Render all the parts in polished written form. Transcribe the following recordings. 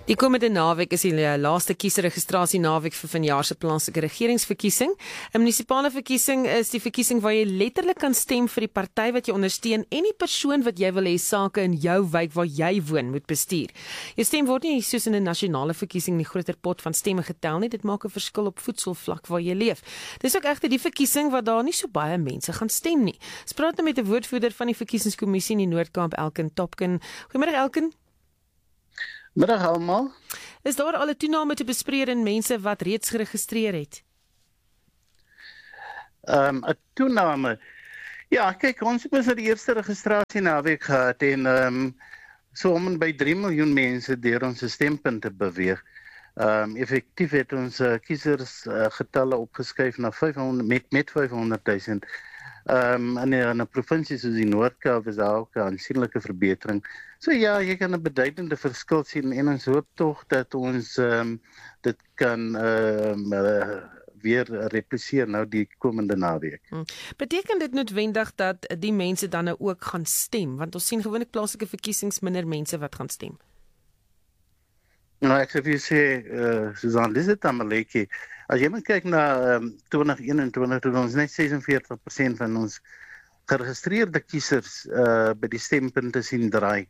Die komende naweek is die laaste kiesregistrasie naweek vir vanjaar se plaaslike regeringsverkiesing. 'n Munisipale verkiesing is die verkiesing waar jy letterlik kan stem vir die party wat jy ondersteun en die persoon wat jy wil hê sake in jou wijk waar jy woon moet bestuur. Jou stem word nie soos in 'n nasionale verkiesing die groter pot van stemme getel nie. Dit maak 'n verskil op voedselvlak waar jy leef. Dis ook egter die verkiesing waar daar nie so baie mense gaan stem nie. Ons praat nou met 'n woordvoerder van die verkiesingskommissie in die Noord-Kaap, Elkin Topkin. Goeiemôre Elkin. Middag almal. Is daar al 'n toename te bespreek in mense wat reeds geregistreer het? 'n Toename. Ja, kyk, ons het die eerste registrasie naweek gehad en so om en by 3 miljoen mense deur ons stempunte beweeg. Effektief het ons kiesers getalle opgeskuif na 500 met 500,000. In 'n provinsie soos die Noord-Kaap is daar ook 'n aansienlike verbetering. So ja, jy kan 'n beduidende verskil sien en ons hoop tog dat ons dit kan weer repliseer nou die komende naweek. Beteken dit noodwendig dat die mense dan nou ook gaan stem? Want ons sien gewoonlik plaaslike verkiesings minder mense wat gaan stem. Nou ek sê vir Susan, dis dit Amaleki. As jy moet kyk na 2021, toe ons net 46% van ons geregistreerde kiesers by die stempunte sien draai.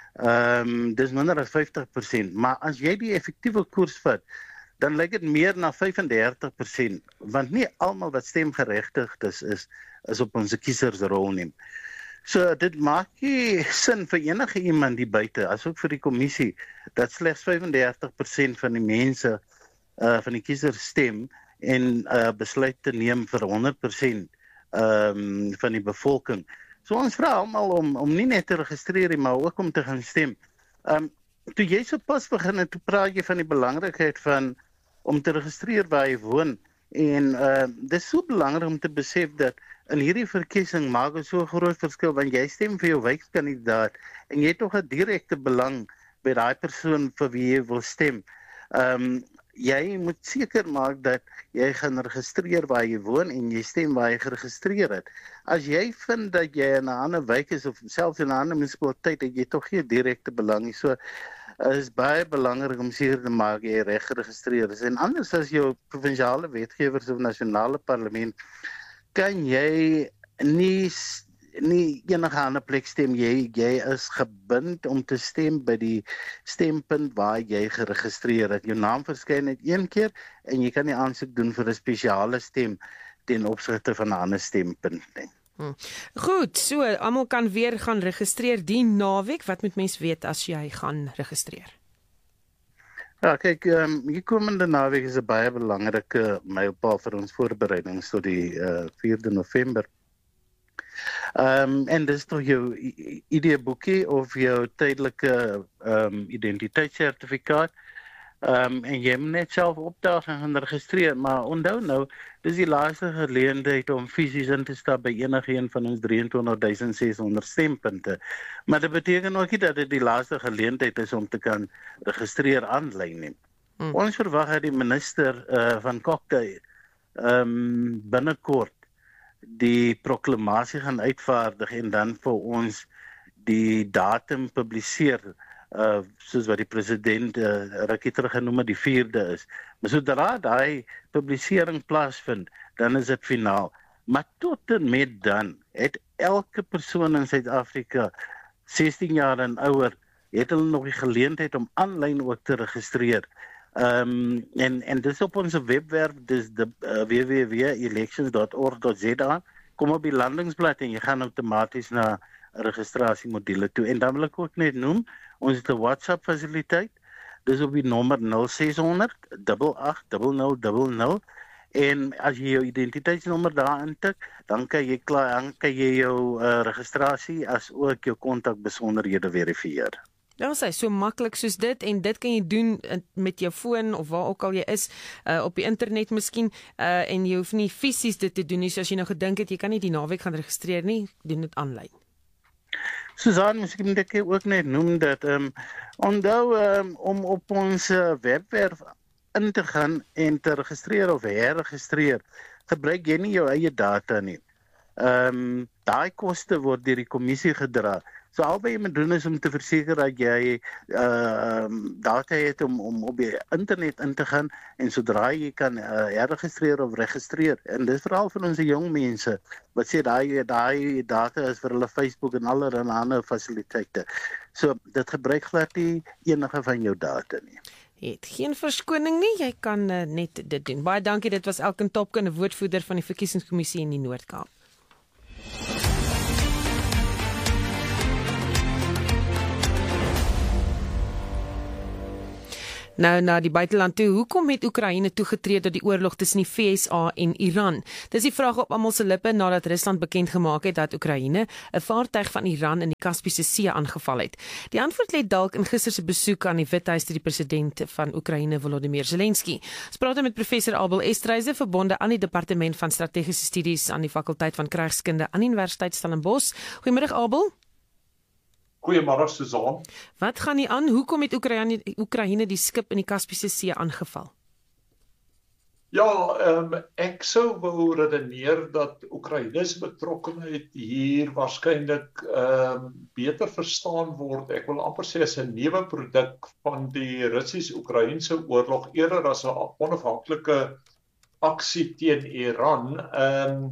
Dis minder as 50%, maar as jy die effektiewe koers vat, dan lyk dit meer na 35%, want nie almal wat stemgeregtigd is op ons kiesersrol nie. So dit maak nie sin vir enige iemand die buite, asook vir die kommissie, dat slegs 35% van die mense van die kiesers stem en besluit te neem vir 100% van die bevolking. So ons vra almal om nie net te registreer, maar ook om te gaan stem. Toe jy so pas begin en toe praat jy van die belangrikheid van om te registreer waar jy woon. En dis so belangrik om te besef dat in hierdie verkiesing maak dit so 'n groot verskil, want jy stem vir jou wijkkandidaat en jy het tog 'n direkte belang by daai persoon vir wie jy wil stem. Jy moet seker maak dat jy gaan registreer waar jy woon en jy stem waar jy geregistreer het. As jy vind dat jy in 'n ander wijk is of selfs in 'n ander munisipaliteit, het jy tog geen direkte belang nie. So is baie belangrik om seker te maak jy reg geregistreer is. En anders as jou provinsiale wetgewers of nasionale parlement, kan jy nie enige ander plek stem. Jy is gebind om te stem by die stempunt waar jy geregistreer het. Jou naam verskyn net een keer en jy kan nie aansoek doen vir 'n spesiale stem ten opsigte van 'n ander stempunt nie. Goed, so almal kan weer gaan registreer die naweek. Wat moet mens weet as jy gaan registreer? Ja, kyk, die komende naweek is 'n baie belangrike mylpaal vir ons voorbereidings tot die 4de November. En dis toch jou ID-boekie of jou tydelike identiteitssertifikaat. En jy moet net self opdaag en gaan registreer, maar onthou nou, dis die laaste geleentheid om fisies in te stap by enige een van ons 23.600 stempunte. Maar dit beteken ook nie dat dit die laaste geleentheid is om te kan registreer aanlyn nie. Ons verwag dat die minister van Kokte binnekort die proklamasie gaan uitvaardig en dan vir ons die datum publiseer, soos wat die president rukkie terug genoem het, die 4de is. Maar sodra daai publisering plaasvind, dan is dit finaal. Maar tot en met dan, het elke persoon in Suid-Afrika, 16 jaar en ouer, het hulle nog die geleentheid om aanlyn ook te registreer. En dis op ons webwerf, dis www.elections.org.za, kom op die landingsblad en jy gaan outomaties na registrasiemodule toe. En dan wil ek ook net noem, ons het 'n WhatsApp fasiliteit, dis op die nommer 0600 880000, en as jy jou identiteitsnommer daar intik, dan kan jy jou registrasie as ook jou kontakbesonderhede verifieer. Ja, so maklik soos dit, en dit kan jy doen met jou foon of waar ook al jy is, op die internet miskien, en jy hoef nie fisies dit te doen nie, so as jy nou gedink het, jy kan nie die naweek gaan registreer nie, doen dit aanlyn. Susan, miskien moet ek ook net noem dat, onthou om op ons webwerf in te gaan en te registreer of herregistreer, gebruik jy nie jou eie data nie. Daai koste word deur die kommissie gedra. So al wat jy moet doen is om te verseker dat jy data het om op die internet in te gaan en sodra jy kan herregistreer of registreer. En dis veral vir ons jong mense wat sê daai data is vir hulle Facebook en allerlei ander fasiliteite. So dit gebruik glad nie enige van jou data nie. Het geen verskoning nie, jy kan net dit doen. Baie dankie, dit was Elkin Topkin, 'n woordvoerder van die verkiesingskommissie in die Noord-Kaap. Nou na die buiteland toe, hoekom het Oekraïne toegetree tot die oorlog tussen die FSA en Iran? Dis die vraag op almal se lippe nadat Rusland bekend gemaak het dat Oekraïne 'n vaartuig van Iran in die Kaspiese See aangeval het. Die antwoord lê dalk in gister se besoek aan die Withuis deur die president van Oekraïne, Volodymyr Zelensky. Ons praat met professor Abel Estreise, verbonde aan die departement van strategiese studies aan die fakulteit van krygskunde aan die Universiteit Stellenbosch. Goeiemôre Abel. Goeiemôre Susan. Wat gaan nie aan? Hoekom het Oekraïne die skip in die Kaspiese See aangeval? Ja, ek sou wou redeneer dat Oekraïne se betrokkenheid hier waarskynlik beter verstaan word. Ek wil amper sê as 'n nuwe produk van die Russies-Oekraïense oorlog eerder as 'n onafhanklike aksie teen Iran.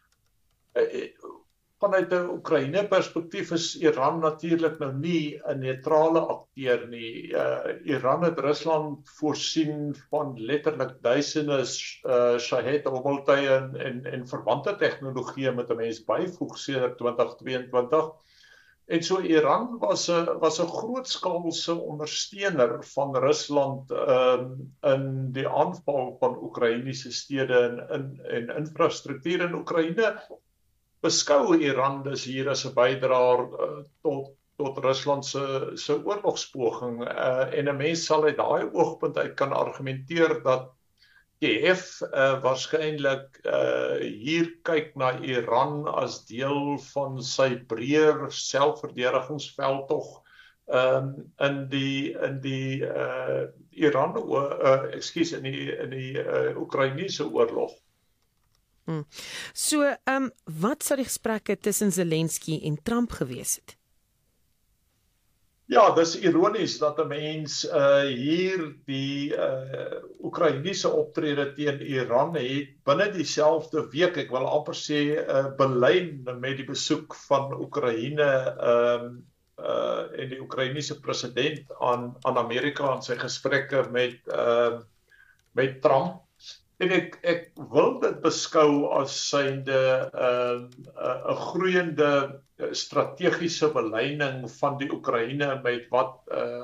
Vanuit 'n Oekraïne perspektief is Iran natuurlik nou nie 'n neutrale akteur nie. Iran het Rusland voorsien van letterlik duisende Shahed-robottuie en verwante tegnologie met 'n mens byvoeg sedert 2022. En so Iran was 'n grootskaalse ondersteuner van Rusland in die aanval van Oekraïense stede en infrastruktuur in Oekraïne. Beskou Iran dus hier as 'n bydraer tot Rusland se oorlogspoging en 'n mens sal uit daai oogpunt uit kan argumenteer dat Kiev waarskynlik hier kyk na Iran as deel van sy breër selfverdedigingsveldtog in die Iran in die Oekraïense oorlog. So, wat sou die gesprekke tussen Zelensky en Trump gewees het? Ja, dis ironies dat 'n mens hier die Oekraïense optrede teen Iran het binne dieselfde week, ek wil amper sê belyn met die besoek van Oekraïne en die Oekraïense president aan Amerika en sy gesprekke met Trump. En ek wil dit beskou as synde 'n groeiende strategiese belyning van die Oekraïne met wat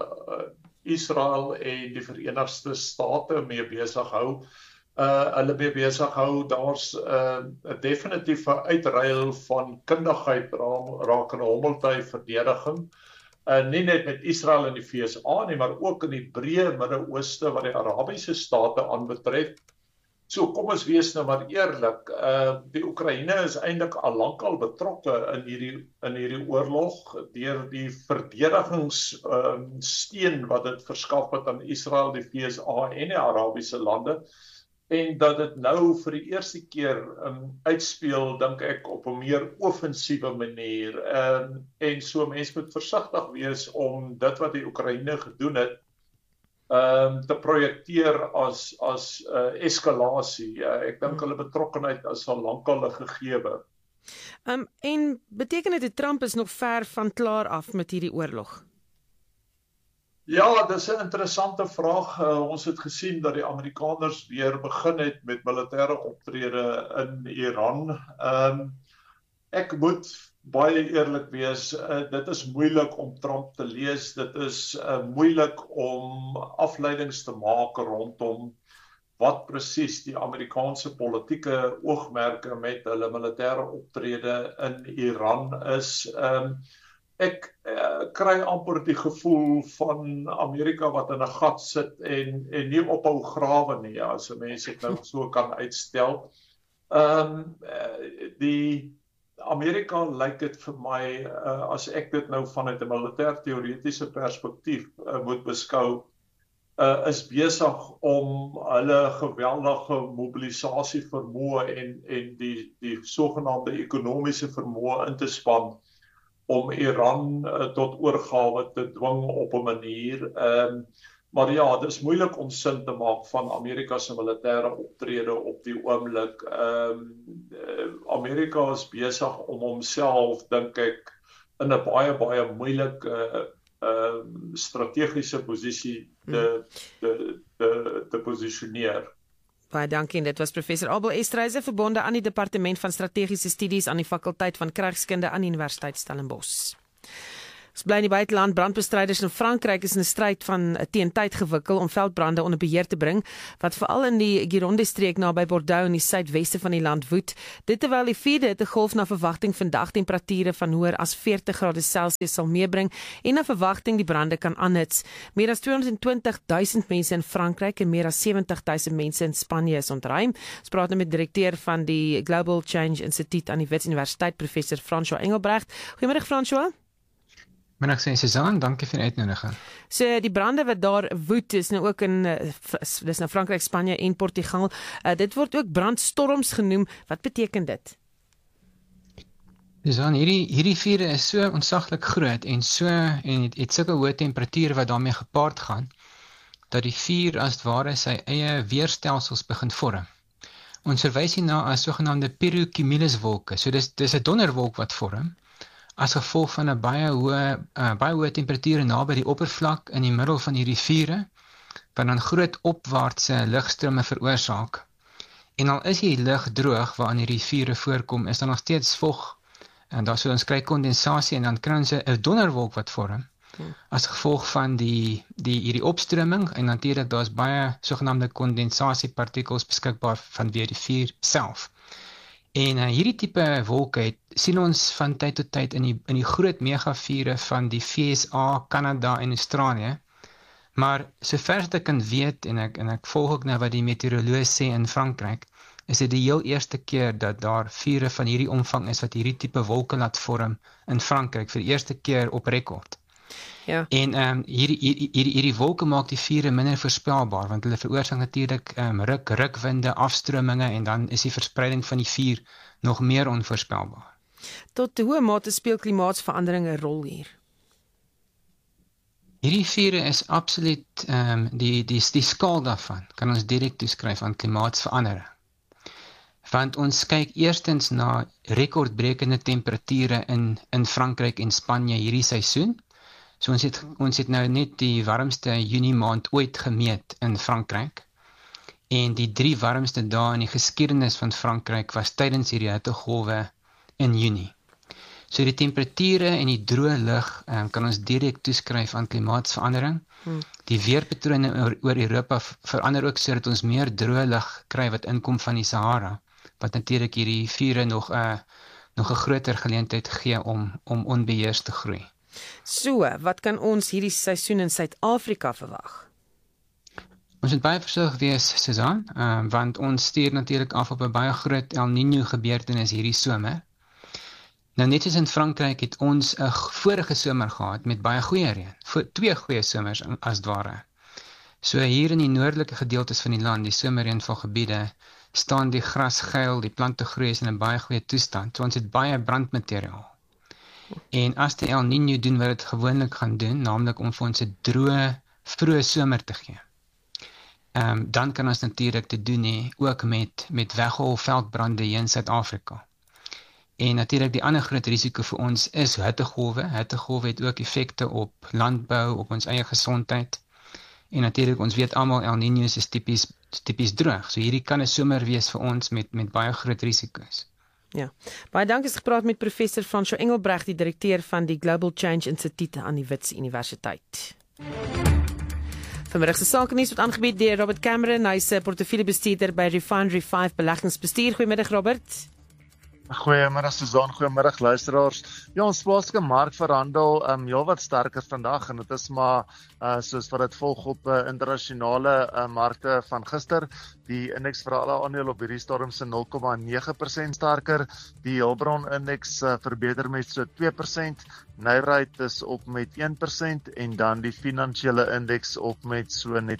Israel en die Verenigde State mee besig hou. Hulle mee besig hou, daar's 'n definitiewe uitruil van kundigheid rakende hommeltuig verdediging. Nie net met Israel en die VSA nie, maar ook in die breë Midde-Ooste wat die Arabiese state aanbetref. So kom ons wees nou maar eerlik, die Oekraïne is eintlik al lankal betrokke in hierdie oorlog deur die verdedigingssteun wat dit verskaf het aan Israel, die VSA en die Arabiese lande, en dat dit nou vir die eerste keer uitspeel, dink ek, op 'n meer offensiewe manier. En so mense moet versigtig wees om dit wat die Oekraïne gedoen het te projekteer as eskalasie. Ek dink hulle betrokkenheid is al lankal 'n gegewe. En beteken dit Trump is nog ver van klaar af met hierdie oorlog? Ja, dis 'n interessante vraag. Ons het gesien dat die Amerikaners weer begin het met militêre optrede in Iran. Ek moet baie eerlik wees, dit is moeilik om Trump te lees, dit is moeilik om afleidings te maak rondom wat presies die Amerikaanse politieke oogmerke met hulle militêre optrede in Iran is. Ek kry amper die gevoel van Amerika wat in 'n gat sit en nie ophou grawe nie, as mense dit nou so kan uitstel. Die Amerika lyk dit vir my, as ek dit nou vanuit 'n militêr-teoretiese perspektief moet beskou, is besig om hulle geweldige mobilisasievermoë en die sogenaamde ekonomiese vermoë in te span om Iran tot oorgawe te dwing op 'n manier. Maar ja, dit is moeilik om sin te maak van Amerika se militêre optrede op die oomblik. Amerika is besig om homself, dink ek, in 'n baie moeilike strategiese posisie te posisioneer. Baie dankie, en dit was professor Abel Estreise, verbonde aan die Departement van Strategiese Studies aan die Fakulteit van Krygskunde aan die Universiteit Stellenbosch. Ons bly in die buiteland. Brandbestryders in Frankryk is in 'n stryd van teen tyd gewikkel om veldbrande onder beheer te bring, wat veral in die Gironde-streek naby Bordeaux in die suidweste van die land woed. Dit terwyl die 4de hittegolf na verwagting vandag temperature van hoër as 40 grade Celsius sal meebring en na verwagting die brande kan aanhits. Meer as 220.000 mense in Frankryk en meer as 70.000 mense in Spanje is ontruim. Ons praat nou met direkteur van die Global Change Instituut aan die Wits Universiteit, professor François Engelbrecht. Goeiemiddag François. Middag sê Suzanne, dankie vir die uitnodiging. So die brande wat daar woed is nou ook in dis nou Frankryk, Spanje en Portugal. Dit word ook brandstorms genoem. Wat beteken dit? Suzanne, hierdie vure is so ontsaglik groot en het sulke hoë temperature wat daarmee gepaard gaan, dat die vuur as het ware sy eie weerstelsels begin vorm. Ons verwys hierna as sogenaamde pirocumuluswolke. So dis 'n donderwolk wat vorm as gevolg van 'n baie hoë temperature naby die oppervlak in die middel van hierdie vure, wat dan groot opwaartse lugstrome veroorsaak. En al is die lug droog waarin hierdie vure voorkom, is daar nog steeds vog, en daar sou ons kry kondensasie en dan kry ons 'n donderwolk wat vorm, as gevolg van hierdie opstroming, en natuurlik daar is baie sogenaamde kondensasiepartikels beskikbaar vanweë die vuur self. En hierdie tipe wolke sien ons van tyd tot tyd in die groot megavure van die VSA, Kanada en Australië. Maar sover as ek kan weet, en ek volg ook nou wat die meteoroloog sê in Frankryk, is dit die heel eerste keer dat daar vure van hierdie omvang is wat hierdie tipe wolke laat vorm in Frankryk, vir die eerste keer op rekord. Ja. En hierdie wolke maak die vure minder voorspelbaar, want hulle veroorsaak natuurlik rukwinde, afstrominge, en dan is die verspreiding van die vuur nog meer onvoorspelbaar. Tot hoe mate speel klimaatsverandering 'n rol hier? Hierdie vure is absoluut die skaal daarvan kan ons direk toeskryf aan klimaatsverandering. Want ons kyk eerstens na rekordbrekende temperature in Frankryk en Spanje hierdie seisoen. So ons het nou net die warmste Junie maand ooit gemeet in Frankryk. En die 3 warmste dae in die geskiedenis van Frankryk was tydens hierdie hittegolwe in Junie. So die temperature en die droë lug kan ons direk toeskryf aan klimaatsverandering. Die weerpatrone oor Europa verander ook sodat ons meer droë lug kry wat inkom van die Sahara, wat natuurlik hierdie vure nog 'n groter geleentheid gee om onbeheers te groei. So, wat kan ons hierdie seisoen in Suid-Afrika verwag? Ons moet baie versigtig wees, Suzanne, want ons stuur natuurlik af op 'n baie groot El Niño gebeurtenis hierdie somer. Nou net soos in Frankryk het ons 'n vorige somer gehad met baie goeie reën, 2 goeie somers as het ware. So hier in die noordelike gedeeltes van die land, die somerreënvalgebiede, staan die gras geil, die plante groei is in 'n baie goeie toestand. So ons het baie brandmateriaal. En as die El Niño doen wat dit gewoonlik gaan doen, naamlik om vir ons 'n droë, vroeë somer te gee, dan kan ons natuurlik te doen hê ook met weghol veldbrande hier in Suid-Afrika. En natuurlik die ander groot risiko vir ons is hittegolwe. Hittegolwe het ook effekte op landbou, op ons eie gesondheid. En natuurlik ons weet almal El Niño is tipies droog. So hierdie kan 'n somer wees vir ons met baie groot risiko's. Ja. Baie dankie, ek gepraat met professor François Engelbrecht, die direkteur van die Global Change Instituut aan die Wits Universiteit. Vanmiddag se sakenuus word aangebied deur Robert Cameron, hy is portefeuljebestuurder by Refinery 5 Beleggingsbestuur. Goeiemiddag Robert. Goeiemiddag Suzanne, goeiemiddag luisteraars. Ja, ons plaaslike mark verhandel heelwat sterker vandag en dit is maar soos wat dit volg op internasionale markte van gister. Die indeks vir alle aandele op hierdie stadium se 0,9% sterker. Die Hulbron indeks verbeter met so 2%. Nairate is op met 1% en dan die finansiële indeks op met so net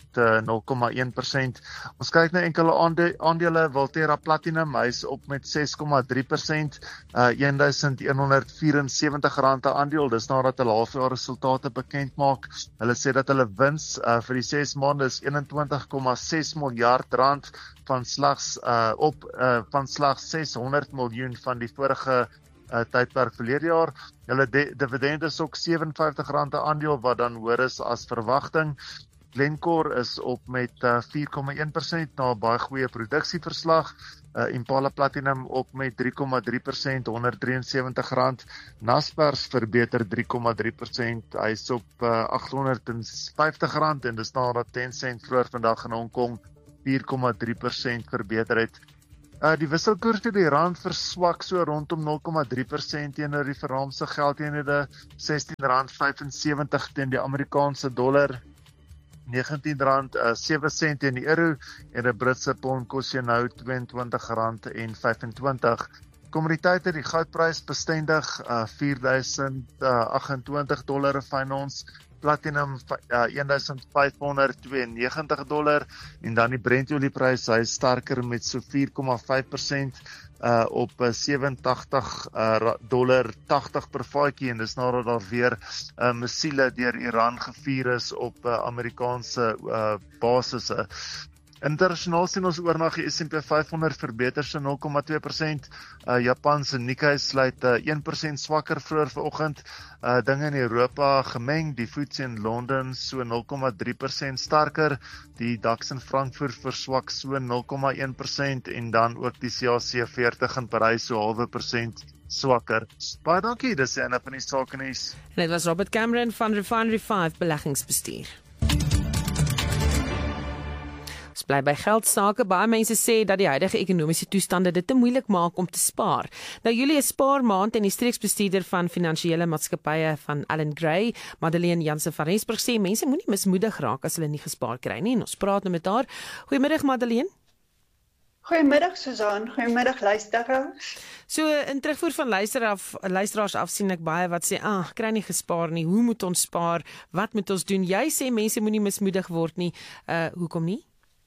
0,1%. Ons kyk na enkele aandele, Valterra Platinum, hy is op met 6,3%. 1,1%, R1174 'n aandeel. Dis nadat hulle halfjaar resultate bekend maak. Hulle sê dat hulle wins vir die 6 maande is R21,6 miljard van slegs van slegs 600 miljoen van die vorige tydperk verlede jaar. Hulle dividend is ook R57 'n aandeel wat dan hoër is as verwagting. Glencore is op met 4,1% na 'n baie goeie produksieverslag. Impala Platinum op met 3,3%, R173. Naspers verbeter 3,3%. Hy is op R850 en dis nadat Tencent vroeër vandag in Hong Kong 4,3% verbeter het. Die wisselkoers teen die rand verswak so rondom 0,3% teenoor die vernaamste geldeenhede, R16.75 teen die Amerikaanse dollar, R19.07 teen die euro en 'n Britse pond kos jy nou R22.25. Kommoditeite, die goudprys bestendig $4,028 'n fyn ons, platinum $1,592 en dan die Brent-olieprys, hy is sterker met so 4,5% op $87.80 per vatjie en dis nadat daar weer missiele deur Iran gevuur is op Amerikaanse basisse. Internasionaal sien ons oornag die S&P 500 verbeter so 0,2%. Japan se Nikkei sluit 1% swakker vroeër vanoggend. Dinge in Europa gemeng, die FTSE in Londen so 0,3% sterker, die DAX in Frankfurt verswak so 0,1% en dan ook die CAC 40 in Parys so 0,5% swakker. Baie dankie, dis die einde van die sakenuus. En dit was Robert Cameron van Refinery 5 Beleggingsbestuur. Bly by geldsake. Baie mense sê dat die huidige ekonomiese toestande dit te moeilik maak om te spaar. Nou Julie is spaarmaand en die streeksbestuurder van finansiële maatskappye van Allan Gray, Madeleine Jansen van Rensburg, sê mense moenie mismoedig raak as hulle nie gespaar kry nie. En ons praat nou met haar. Goeiemiddag Madeleine. Goeiemiddag Susan, goeiemiddag luisteraars. So in terugvoer van luisteraars af sien ek baie wat sê, kry nie gespaar nie, hoe moet ons spaar, wat moet ons doen? Jy sê mense moenie mismoedig word nie, hoekom nie?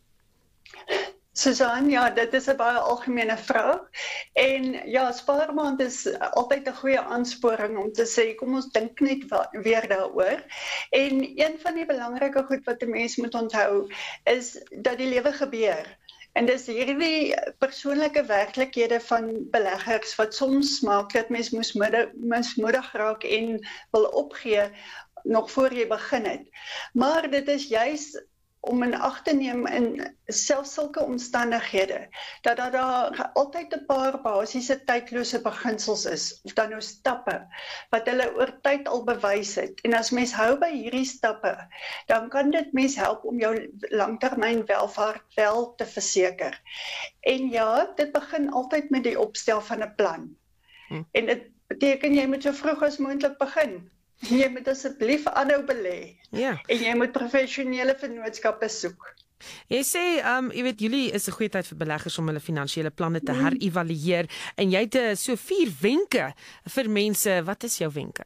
Susan, ja, dit is 'n baie algemene vraag. En ja, spaarmaand is altyd 'n goeie aansporing om te sê, kom ons dink net weer daaroor. En een van die belangrike goed wat 'n mens moet onthou, is dat die lewe gebeur. En dis hierdie persoonlike werklikhede van beleggers wat soms maak dat mens mismoedig raak en wil opgee nog voor jy begin het. Maar dit is juis om in ag te neem in selfs sulke omstandighede, dat daar altyd 'n paar basiese tydlose beginsels is, of dan nou stappe, wat hulle oor tyd al bewys het. En as mens hou by hierdie stappe, dan kan dit mens help om jou langtermyn welvaart wel te verseker. En ja, dit begin altyd met die opstel van 'n plan. En dit beteken jy moet so vroeg as moontlik begin. Jy moet asseblief aanhou belê. Ja. En jy moet professionele vennootskappe soek. Jy sê, jy weet, Julie is 'n goeie tyd vir beleggers om hulle finansiële planne te herëvalueer en jy het so 4 wenke vir mense. Wat is jou wenke?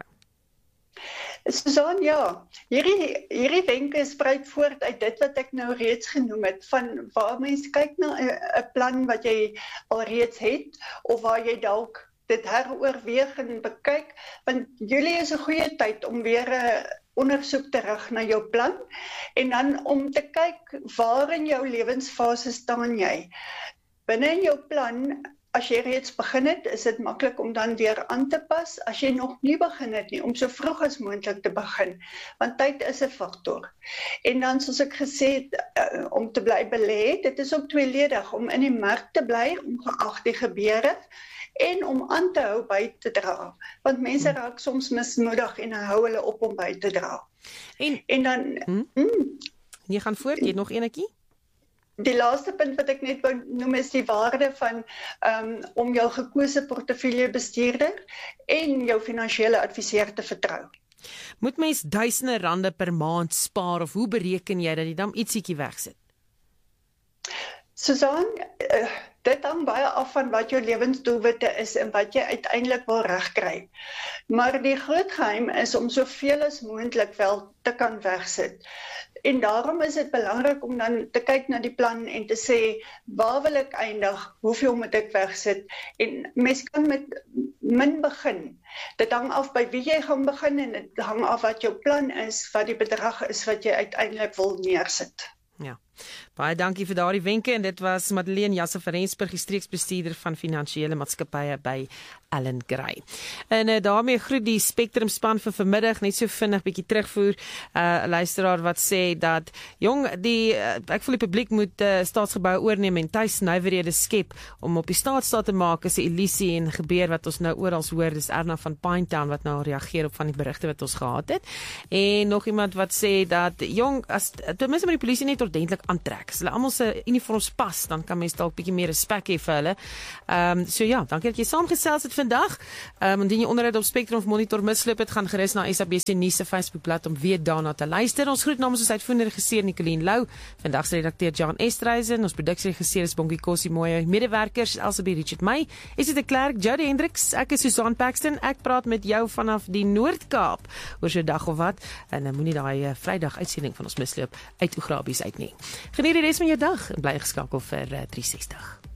Susan, ja, hierdie wenke spruit voort uit dit wat ek nou reeds genoem het, van waar mense kyk na 'n plan wat jy al reeds het, of waar jy dalk dit heroorweeg en bekyk, want Julie is 'n goeie tyd om weer 'n ondersoek te rig na jou plan, en dan om te kyk waar in jou lewensfase staan jy. Binne in jou plan, as jy reeds begin het, is dit maklik om dan weer aan te pas, as jy nog nie begin het nie, om so vroeg as moontlik te begin, want tyd is 'n faktor. En dan, soos ek gesê het, om te bly belê, dit is ook tweeledig, om in die mark te bly, ongeag die gebeure, en om aan te hou by te dra, want mense raak soms mismoedig en hou hulle op om by te dra. En dan... Jy gaan voort, jy het nog enetjie? Die laaste punt wat ek net wou noem is die waarde van om jou gekose portefeuljebestuurder en jou finansiële adviseur te vertrou. Moet mens duisende rande per maand spaar, of hoe bereken jy dat jy dan ietsiekie wegsit? Susan, dit hang baie af van wat jou lewensdoelwitte is en wat jy uiteindelik wil regkry. Maar die groot geheim is om soveel as moontlik wel te kan wegsit. En daarom is dit belangrik om dan te kyk na die plan en te sê, waar wil ek eindig, hoeveel moet ek wegsit? En mens kan met min begin. Dit hang af by wie jy gaan begin en dit hang af wat jou plan is, wat die bedrag is wat jy uiteindelik wil neersit. Ja. Baie dankie vir daardie wenke en dit was Madeleine Jasse van Rensburg, die streeksbestuurder van finansiële maatskappye by Allan Gray. En daarmee groet die Spectrum span vir vanmiddag, net so vinnig bietjie terugvoer. 'n Luisteraar wat sê dat ek voel die publiek moet staatsgebou oorneem en tuis nywerhede skep om op die staatsstaat te maak is 'n illusie en gebeur wat ons nou oral hoor. Dis Erna van Pinetown wat nou reageer op van die berigte wat ons gehad het. En nog iemand wat sê dat as ten minste met die polisie net ordentlik aantrek. As hulle almal se uniforms pas, dan kan mens dalk bietjie meer respek hê vir hulle. So ja, dankie dat jy saamgesels het vandag. Indien jy onderhoud op Spectrum of Monitor misloop het, gaan gerus na SABC Nuus se Facebookblad om weer daarna te luister. Ons groet namens ons uitvoerende regisseur Nicoline Lou, vandag se redakteur Jan Estreisen, ons produksieregisseur is Bongie Kossie Moyo, medewerkers Elsabie Richard May, Esie de Klerk, Jody Hendricks, ek is Susan Paxton, ek praat met jou vanaf die Noord-Kaap oor so 'n dag of wat, en moenie daai Vrydag uitsending van ons misloop uit Oegrabies uit nie. Geniet die res van jou dag en bly geskakel vir 360.